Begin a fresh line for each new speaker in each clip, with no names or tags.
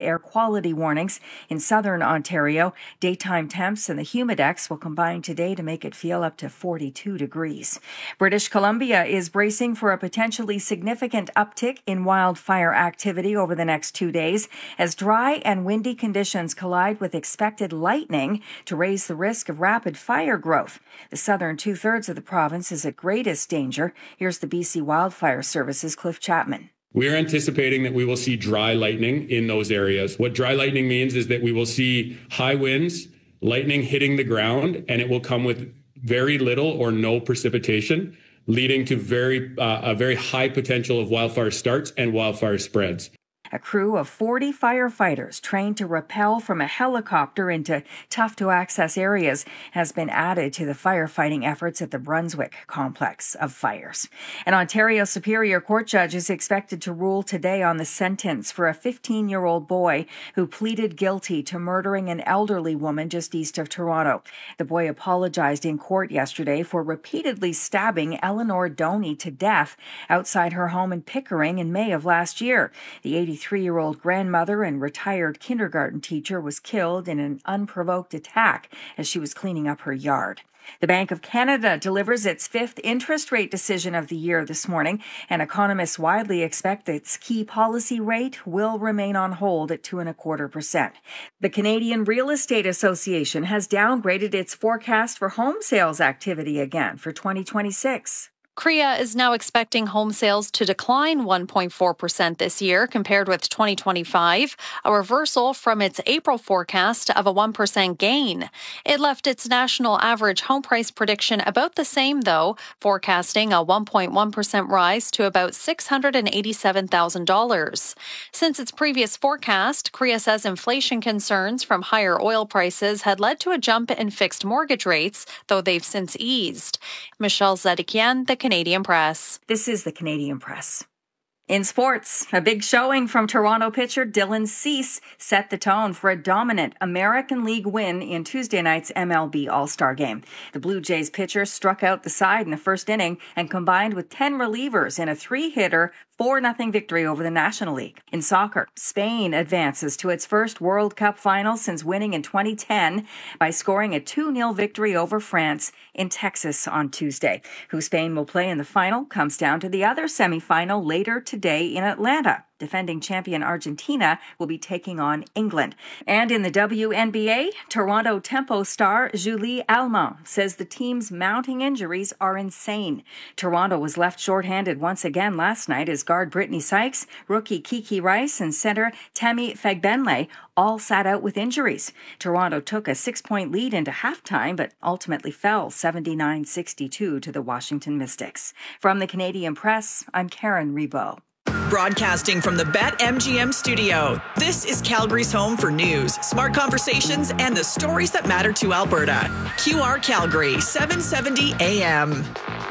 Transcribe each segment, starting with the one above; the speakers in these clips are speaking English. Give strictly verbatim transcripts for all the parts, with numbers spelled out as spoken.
air quality warnings. In southern Ontario, daytime temps and the humidex will combine today to make it feel up to forty-two degrees. British Columbia is bracing for a potentially significant uptick in wildfire activity over the next two days as dry and windy conditions collide with expected lightning to raise the risk of rapid fire growth. The southern two-thirds of the province is at greatest danger. Here's the B C Wildfire Service's Cliff Chapman.
We're anticipating that we will see dry lightning in those areas. What dry lightning means is that we will see high winds, lightning hitting the ground, and it will come with very little or no precipitation, leading to very uh, a very high potential of wildfire starts and wildfire spreads.
A crew of forty firefighters trained to rappel from a helicopter into tough-to-access areas has been added to the firefighting efforts at the Brunswick complex of fires. An Ontario Superior Court judge is expected to rule today on the sentence for a fifteen-year-old boy who pleaded guilty to murdering an elderly woman just east of Toronto. The boy apologized in court yesterday for repeatedly stabbing Eleanor Doney to death outside her home in Pickering in May of last year. The eighty-three-year-old grandmother and retired kindergarten teacher was killed in an unprovoked attack as she was cleaning up her yard. The Bank of Canada delivers its fifth interest rate decision of the year this morning, and economists widely expect its key policy rate will remain on hold at two and a quarter percent. The Canadian Real Estate Association has downgraded its forecast for home sales activity again for twenty twenty-six.
C R E A is now expecting home sales to decline one point four percent this year compared with twenty twenty-five, a reversal from its April forecast of a one percent gain. It left its national average home price prediction about the same, though, forecasting a one point one percent rise to about six hundred eighty-seven thousand dollars. Since its previous forecast, C R E A says inflation concerns from higher oil prices had led to a jump in fixed mortgage rates, though they've since eased. Michelle Zedekian, the Canadian Press.
This is the Canadian Press. In sports, a big showing from Toronto pitcher Dylan Cease set the tone for a dominant American League win in Tuesday night's M L B All-Star Game. The Blue Jays pitcher struck out the side in the first inning and combined with ten relievers in a three-hitter four nothing victory over the National League. In soccer, Spain advances to its first World Cup final since winning in twenty ten by scoring a two nil victory over France in Texas on Tuesday. Who Spain will play in the final comes down to the other semifinal later today in Atlanta. Defending champion Argentina will be taking on England. And in the W N B A, Toronto Tempo star Julie Allemand says the team's mounting injuries are insane. Toronto was left shorthanded once again last night as guard Brittany Sykes, rookie Kiki Rice, and center Temi Fagbenle all sat out with injuries. Toronto took a six-point lead into halftime, but ultimately fell seventy-nine sixty-two to the Washington Mystics. From the Canadian Press, I'm Karen Rebo.
Broadcasting from the BetMGM studio, this is Calgary's home for news, smart conversations, and the stories that matter to Alberta. Q R Calgary, seven seventy A M.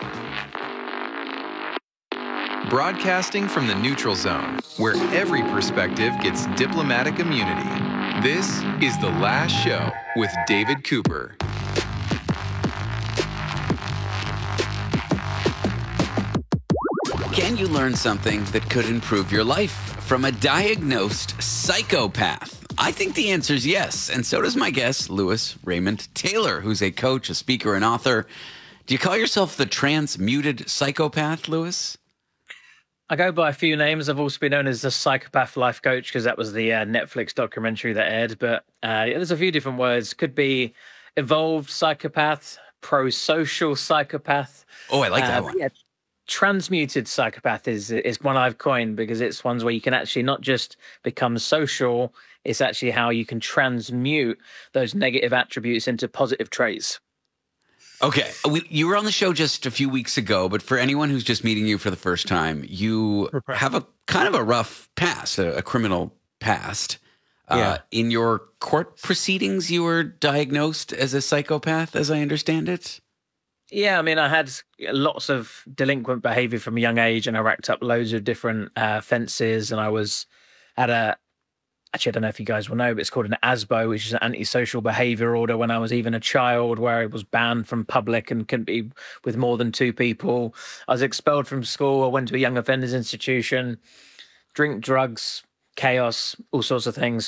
Broadcasting from the neutral zone, where every perspective gets diplomatic immunity. This is The Last Show with David Cooper.
Can you learn something that could improve your life from a diagnosed psychopath? I think the answer is yes, and so does my guest, Lewis Raymond Taylor, who's a coach, a speaker, and author. Do you call yourself the transmuted psychopath, Lewis?
I go by a few names. I've also been known as the psychopath life coach because that was the uh, Netflix documentary that aired. But uh, there's a few different words. Could be evolved psychopath, pro-social psychopath.
Oh, I like that
uh,
one.
Yeah. Transmuted psychopath is is one I've coined because it's ones where you can actually not just become social, it's actually how you can transmute those negative attributes into positive traits.
Okay, we, you were on the show just a few weeks ago, but for anyone who's just meeting you for the first time, you have a kind of a rough past, a, a criminal past. Uh,
Yeah.
In your court proceedings, you were diagnosed as a psychopath, as I understand it?
Yeah, I mean, I had lots of delinquent behavior from a young age, and I racked up loads of different uh, offences. And I was at a, actually, I don't know if you guys will know, but it's called an A S B O, which is an antisocial behaviour order when I was even a child, where I was banned from public and couldn't be with more than two people. I was expelled from school. I went to a young offenders institution, drink, drugs, chaos, all sorts of things.